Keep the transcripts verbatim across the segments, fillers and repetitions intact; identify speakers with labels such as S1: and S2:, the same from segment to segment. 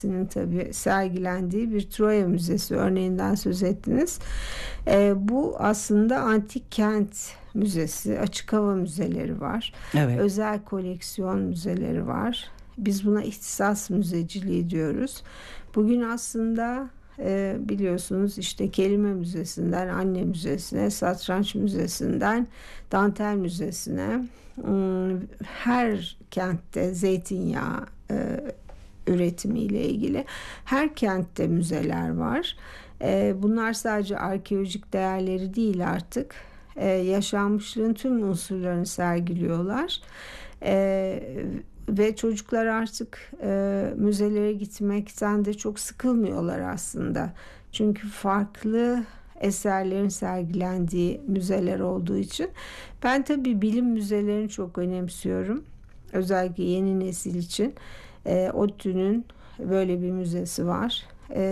S1: Müzesi'nin tabii sergilendiği bir Troya Müzesi örneğinden söz ettiniz. E, bu aslında antik kent müzesi, açık hava müzeleri var.
S2: Evet.
S1: Özel koleksiyon müzeleri var. Biz buna ihtisas müzeciliği diyoruz. Bugün aslında e, biliyorsunuz işte kelime müzesinden anne müzesine, satranç müzesinden dantel müzesine, her kentte zeytinyağı e, üretimiyle ilgili her kentte müzeler var. E, bunlar sadece arkeolojik değerleri değil artık. E, yaşanmışlığın tüm unsurlarını sergiliyorlar. E, ve çocuklar artık e, müzelere gitmekten de çok sıkılmıyorlar aslında. Çünkü farklı eserlerin sergilendiği müzeler olduğu için. Ben tabii bilim müzelerini çok önemsiyorum. Özellikle yeni nesil için. E, ODTÜ'nün böyle bir müzesi var. E,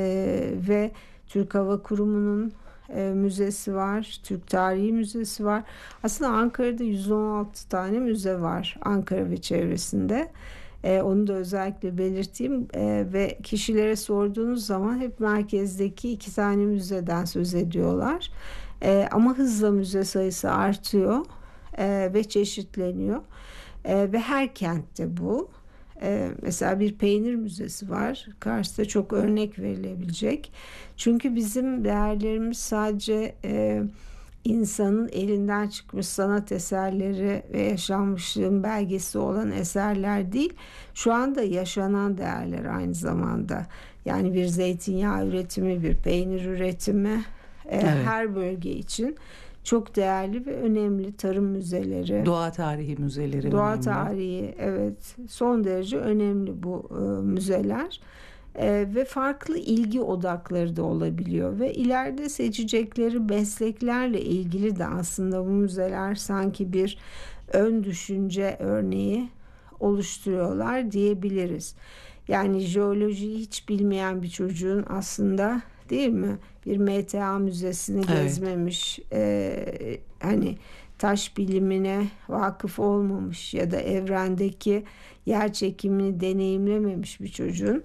S1: ve Türk Hava Kurumu'nun e, müzesi var. Türk Tarihi Müzesi var. Aslında Ankara'da yüz on altı tane müze var. Ankara ve çevresinde. E, onu da özellikle belirteyim. E, ve kişilere sorduğunuz zaman hep merkezdeki iki tane müzeden söz ediyorlar. E, ama hızla müze sayısı artıyor e, ve çeşitleniyor. E, ve her kentte bu. Ee, mesela bir peynir müzesi var. Kars'ta çok örnek verilebilecek. Çünkü bizim değerlerimiz sadece e, insanın elinden çıkmış sanat eserleri ve yaşanmışlığın belgesi olan eserler değil. Şu anda yaşanan değerler aynı zamanda. Yani bir zeytinyağı üretimi, bir peynir üretimi e,
S2: Evet.
S1: her bölge için çok değerli ve önemli tarım müzeleri.
S2: Doğa tarihi müzeleri
S1: Doğa
S2: önemli.
S1: tarihi, evet, son derece önemli bu e, müzeler. E, ve farklı ilgi odakları da olabiliyor ve ileride seçecekleri mesleklerle ilgili de aslında bu müzeler sanki bir ön düşünce örneği oluşturuyorlar diyebiliriz. Yani jeolojiyi hiç bilmeyen bir çocuğun aslında, değil mi, bir M T A müzesini
S2: Evet.
S1: gezmemiş, e, hani taş bilimine vakıf olmamış ya da evrendeki yer çekimini deneyimlememiş bir çocuğun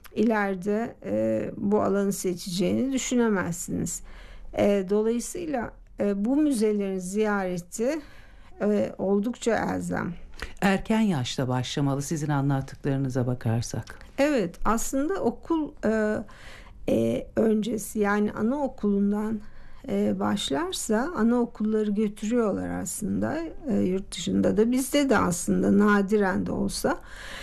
S1: ileride e, bu alanı seçeceğini düşünemezsiniz. E, dolayısıyla e, bu müzelerin ziyareti e, oldukça elzem.
S2: Erken yaşta başlamalı sizin anlattıklarınıza bakarsak.
S1: Evet, aslında okul e, e, öncesi, yani anaokulundan e, başlarsa anaokulları götürüyorlar aslında, e, yurt dışında da, bizde de aslında nadiren de olsa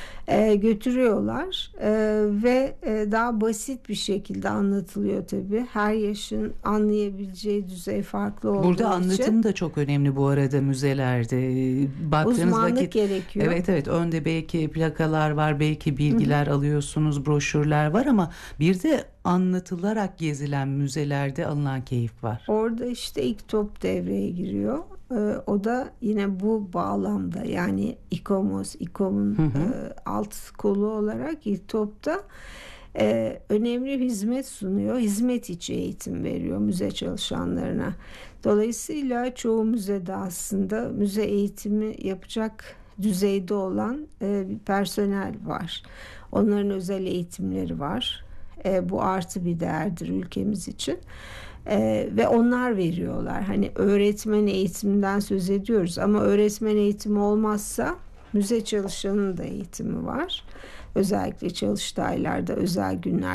S1: e, götürüyorlar e, ve e, daha basit bir şekilde anlatılıyor tabii. Her yaşın anlayabileceği düzey farklı olduğu
S2: Burada
S1: için.
S2: anlatım da çok önemli bu arada müzelerde. Baktığınız
S1: Uzmanlık
S2: vakit
S1: gerekiyor.
S2: Evet evet önde belki plakalar var, belki bilgiler Hı-hı. alıyorsunuz, broşürler var ama bir de anlatılarak gezilen müzelerde alınan keyif var.
S1: Orada işte ilk top devreye giriyor. Ee, o da yine bu bağlamda, yani İKOMOS, İKOM'un e, alt kolu olarak ilk topta e, önemli bir hizmet sunuyor. Hizmet içi eğitim veriyor müze çalışanlarına. Dolayısıyla çoğu müzede aslında müze eğitimi yapacak düzeyde olan e, bir personel var. Onların özel eğitimleri var. E, bu artı bir değerdir ülkemiz için. E, ve onlar veriyorlar. Hani öğretmen eğitiminden söz ediyoruz ama öğretmen eğitimi olmazsa müze çalışanının da eğitimi var. Özellikle çalıştaylarda, özel günler